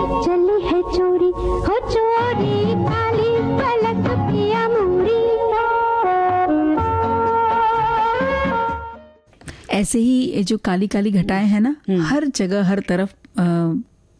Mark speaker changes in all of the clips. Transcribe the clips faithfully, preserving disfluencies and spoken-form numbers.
Speaker 1: चली है चोरी हो चोरी काली पलक पिया मूरी।
Speaker 2: ऐसे ही जो काली काली घटाएं हैं ना, हर जगह हर तरफ आ,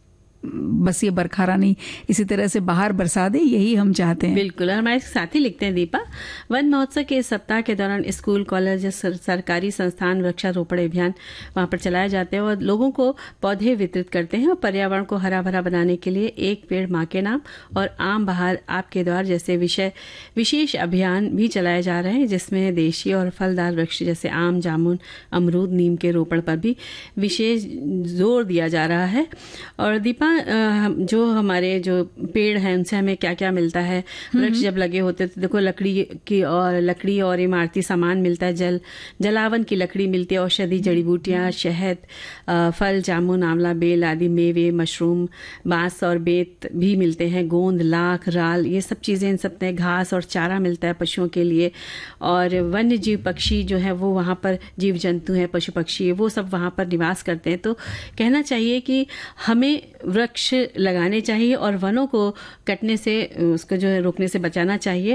Speaker 2: बस ये बरखा रानी इसी तरह से बाहर बरसा दे, यही हम चाहते हैं।
Speaker 3: बिल्कुल। और हमारे साथी लिखते हैं दीपा, वन महोत्सव के इस सप्ताह के दौरान स्कूल, कॉलेज, सर, सरकारी संस्थान वृक्षारोपण अभियान वहां पर चलाए जाते हैं और लोगों को पौधे वितरित करते हैं और पर्यावरण को हरा भरा बनाने के लिए एक पेड़ माँ के नाम और आम बहार आपके द्वार जैसे विषय विशेष अभियान भी चलाए जा रहे हैं, जिसमें देशी और फलदार वृक्ष जैसे आम, जामुन, अमरूद, नीम के रोपण पर भी विशेष जोर दिया जा रहा है। और दीपा, जो हमारे जो पेड़ हैं उनसे हमें क्या क्या मिलता है? वृक्ष जब लगे होते तो देखो लकड़ी की और लकड़ी और इमारती सामान मिलता है, जल जलावन की लकड़ी मिलती है, औषधि, जड़ी बूटियां, शहद, फल, जामुन, आंवला, बेल आदि मेवे, मशरूम, बांस और बेत भी मिलते हैं, गोंद, लाख, राल, ये सब चीजें इन सब में घास और चारा मिलता है पशुओं के लिए। और वन्य जीव पक्षी जो है वो वहाँ पर जीव जंतु हैं, पशु पक्षी, वो सब वहाँ पर निवास करते हैं। तो कहना चाहिए कि हमें वृक्ष लगाने चाहिए और वनों को कटने से, उसको जो है रोकने से बचाना चाहिए,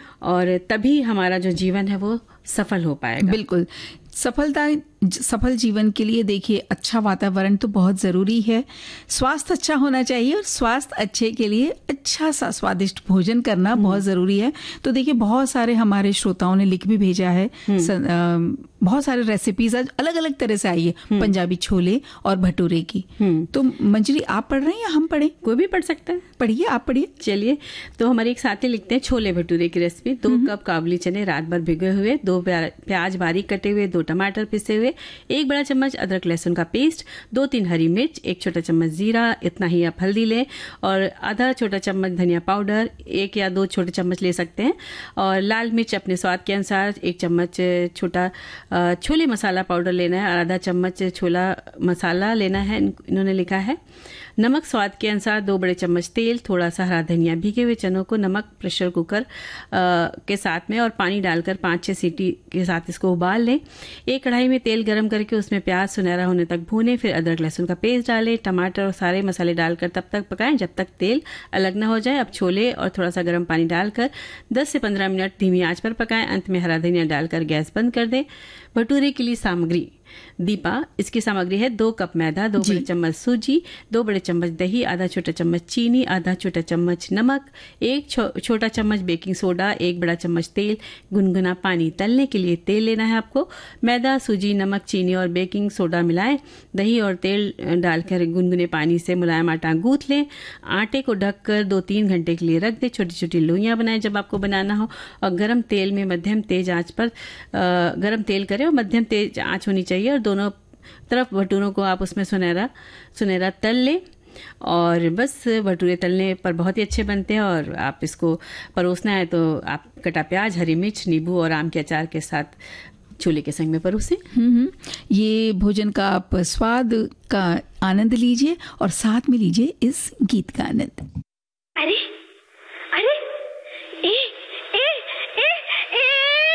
Speaker 3: और तभी हमारा जो जीवन है वो सफल हो पाएगा।
Speaker 2: बिल्कुल। सफलता सफल जीवन के लिए देखिए अच्छा वातावरण तो बहुत ज़रूरी है, स्वास्थ्य अच्छा होना चाहिए और स्वास्थ्य अच्छे के लिए अच्छा सा स्वादिष्ट भोजन करना बहुत ज़रूरी है। तो देखिए बहुत सारे हमारे श्रोताओं ने लिख भी भेजा है, सन, आ, बहुत सारे रेसिपीज आज अलग अलग तरह से आई है, पंजाबी छोले और भटूरे की। तो मंजरी आप पढ़ रहे हैं या हम पढ़ें?
Speaker 3: कोई भी पढ़ सकता है,
Speaker 2: पढ़िए, आप पढ़िए।
Speaker 3: चलिए, तो हमारे एक साथी लिखते हैं छोले भटूरे की रेसिपी। दो कप काबुली चने रात भर भिगोए हुए, दो प्याज बारीक कटे हुए, दो टमाटर पिसे हुए, एक बड़ा चम्मच अदरक लहसुन का पेस्ट, दो तीन हरी मिर्च, एक छोटा चम्मच जीरा, इतना ही आप हल्दी लें, और आधा छोटा चम्मच धनिया पाउडर, एक या दो छोटे चम्मच ले सकते हैं, और लाल मिर्च अपने स्वाद के अनुसार, एक चम्मच छोटा छोले मसाला पाउडर लेना है और आधा चम्मच छोला मसाला लेना है, इन्होंने लिखा है। नमक स्वाद के अनुसार, दो बड़े चम्मच तेल, थोड़ा सा हरा धनिया, भीगे हुए चनों को नमक प्रेशर कुकर आ, के साथ में और पानी डालकर पाँच छः सीटी के साथ इसको उबाल लें। एक कढ़ाई में तेल गरम करके उसमें प्याज सुनहरा होने तक भूनें, फिर अदरक लहसुन का पेस्ट डालें, टमाटर और सारे मसाले डालकर तब तक पकाएं जब तक तेल अलग ना हो जाए। अब छोले और थोड़ा सा गर्म पानी डालकर दस से पंद्रह मिनट धीमी आंच पर पकाएं, अंत में हरा धनिया डालकर गैस बंद कर दें। भटूरे के लिए सामग्री दीपा, इसकी सामग्री है दो कप मैदा, दो बड़े चम्मच सूजी, दो बड़े चम्मच दही, आधा छोटा चम्मच चीनी, आधा छोटा चम्मच नमक, एक छो, छोटा चम्मच बेकिंग सोडा, एक बड़ा चम्मच तेल, गुनगुना पानी। तलने के लिए तेल लेना है आपको। मैदा, सूजी, नमक, चीनी और बेकिंग सोडा मिलाएं, दही और तेल डालकर गुनगुने पानी से मुलायम आटा गूंथ लें। आटे को ढककर दो तीन घंटे के लिए रख दें। छोटी छोटी लोइयां बनाएं जब आपको बनाना हो, और गर्म तेल में मध्यम तेज आंच पर गर्म तेल करें और मध्यम तेज आंच होनी चाहिए, और दोनों तरफ भटूरों को आप उसमें सुनहरा सुनहरा तल लें। और बस भटूरे तलने पर बहुत ही अच्छे बनते हैं। और आप इसको परोसना है तो आप कटा प्याज, हरी मिर्च, नींबू और आम के अचार के साथ छोले के संग में परोसे।
Speaker 2: ये भोजन का आप स्वाद का आनंद लीजिए और साथ में लीजिए इस गीत का आनंद।
Speaker 1: अरे